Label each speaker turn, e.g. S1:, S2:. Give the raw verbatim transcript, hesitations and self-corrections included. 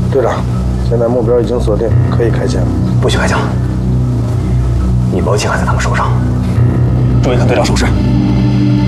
S1: 队长，现在目标已经锁定，可以开枪。
S2: 不许开枪！女包枪还在他们手上。
S3: 注意看队长手势。